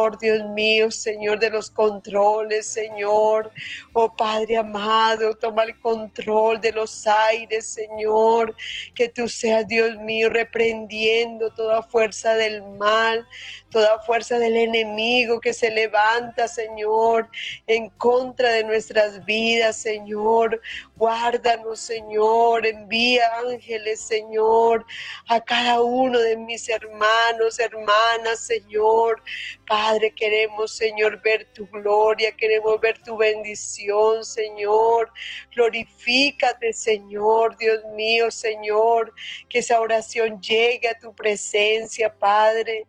Dios mío, Señor, de los controles, Señor. Oh Padre amado, toma el control de los aires, Señor. Que tú seas, Dios mío, reprendiendo toda fuerza del mal, toda fuerza del enemigo que se levanta, Señor, en contra de nuestras vidas, Señor. Guárdanos, Señor. Envía ángeles, Señor, a cada uno de mis hermanos, hermanas, Señor. Padre, queremos, Señor, ver tu gloria, queremos ver tu bendición, Señor. Glorifícate, Señor, Dios mío, Señor, que esa oración llegue a tu presencia, Padre.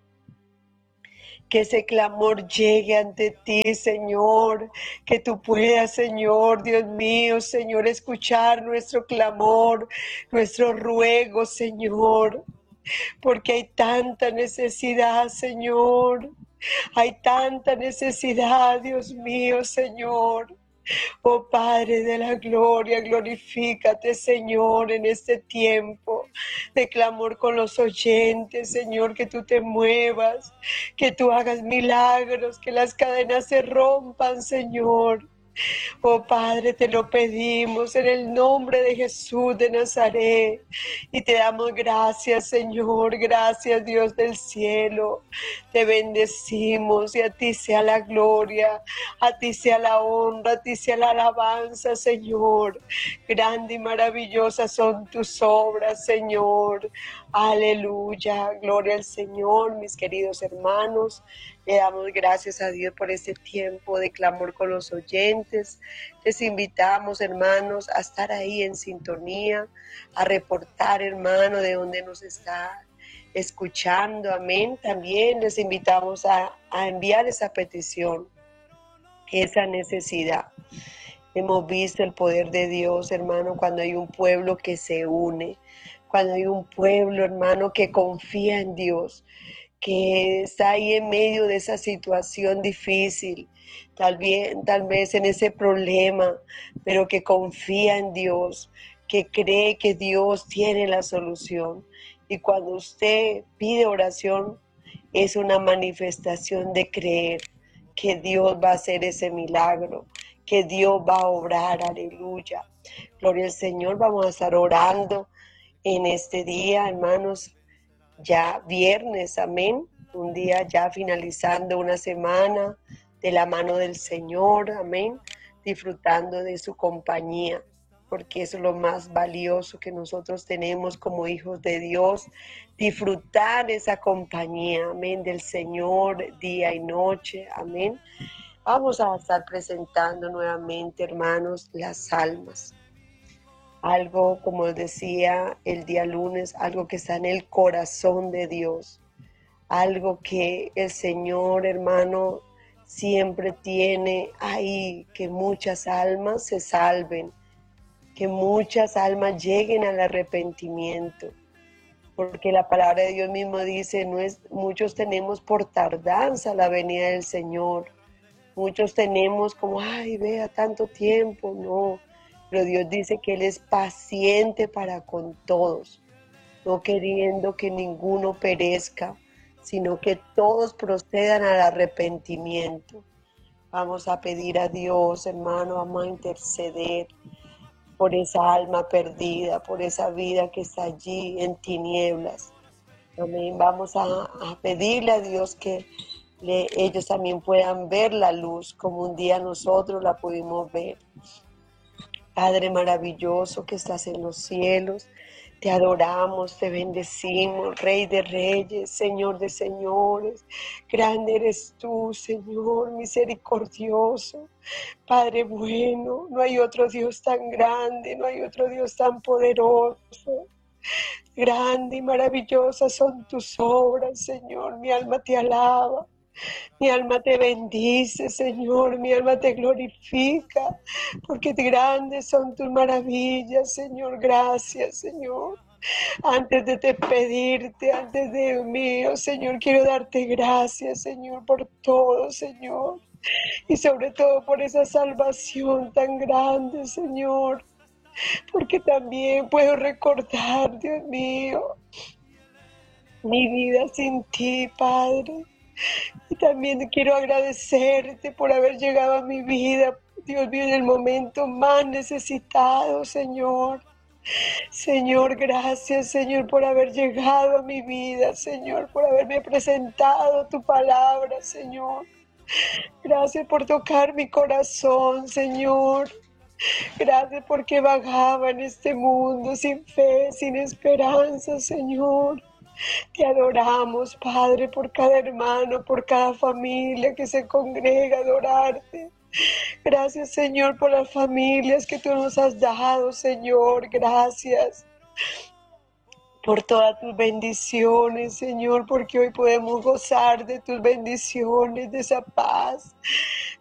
Que ese clamor llegue ante ti, Señor, que tú puedas, Señor, Dios mío, Señor, escuchar nuestro clamor, nuestro ruego, Señor, porque hay tanta necesidad, Señor. Hay tanta necesidad, Dios mío, Señor. Oh Padre de la gloria, glorifícate, Señor, en este tiempo de clamor con los oyentes, Señor, que tú te muevas, que tú hagas milagros, que las cadenas se rompan, Señor. Oh Padre, te lo pedimos en el nombre de Jesús de Nazaret y te damos gracias, Señor, gracias Dios del cielo. Te bendecimos y a ti sea la gloria, a ti sea la honra, a ti sea la alabanza, Señor. Grande y maravillosa son tus obras, Señor. Aleluya, gloria al Señor, mis queridos hermanos. Le damos gracias a Dios por este tiempo de clamor con los oyentes. Les invitamos, hermanos, a estar ahí en sintonía, a reportar, hermano, de dónde nos está escuchando. Amén. También les invitamos a enviar esa petición, esa necesidad. Hemos visto el poder de Dios, hermano, cuando hay un pueblo que se une, cuando hay un pueblo, hermano, que confía en Dios, que está ahí en medio de esa situación difícil, tal vez en ese problema, pero que confía en Dios, que cree que Dios tiene la solución. Y cuando usted pide oración, es una manifestación de creer que Dios va a hacer ese milagro, que Dios va a obrar, aleluya. Gloria al Señor, vamos a estar orando en este día, hermanos, ya viernes, amén, un día ya finalizando una semana de la mano del Señor, amén, disfrutando de su compañía, porque eso es lo más valioso que nosotros tenemos como hijos de Dios, disfrutar esa compañía, amén, del Señor día y noche, amén. Vamos a estar presentando nuevamente, hermanos, las almas. Algo, como decía el día lunes, algo que está en el corazón de Dios, algo que el Señor, hermano, siempre tiene ahí, que muchas almas se salven, que muchas almas lleguen al arrepentimiento, porque la palabra de Dios mismo dice, no es, muchos tenemos por tardanza la venida del Señor, muchos tenemos como, ay, vea, tanto tiempo, no. Pero Dios dice que Él es paciente para con todos, no queriendo que ninguno perezca, sino que todos procedan al arrepentimiento. Vamos a pedir a Dios, hermano, vamos a interceder por esa alma perdida, por esa vida que está allí en tinieblas. Amén. Vamos a pedirle a Dios que ellos también puedan ver la luz como un día nosotros la pudimos ver. Padre maravilloso que estás en los cielos, te adoramos, te bendecimos, Rey de reyes, Señor de señores. Grande eres tú, Señor, misericordioso, Padre bueno. No hay otro Dios tan grande, no hay otro Dios tan poderoso. Grande y maravillosa son tus obras, Señor. Mi alma te alaba. Mi alma te bendice, Señor, mi alma te glorifica, porque grandes son tus maravillas, Señor. Gracias, Señor. Antes de te pedirte, antes de mío, Señor, quiero darte gracias, Señor, por todo, Señor. Y sobre todo por esa salvación tan grande, Señor. Porque también puedo recordar, Dios mío, mi vida sin ti, Padre. Y también quiero agradecerte por haber llegado a mi vida, Dios mío, en el momento más necesitado, Señor. Señor, gracias, Señor, por haber llegado a mi vida, Señor, por haberme presentado tu palabra, Señor. Gracias por tocar mi corazón, Señor. Gracias porque vagaba en este mundo sin fe, sin esperanza, Señor. Te adoramos, Padre, por cada hermano, por cada familia que se congrega a adorarte. Gracias, Señor, por las familias que tú nos has dado, Señor. Gracias por todas tus bendiciones, Señor, porque hoy podemos gozar de tus bendiciones, de esa paz,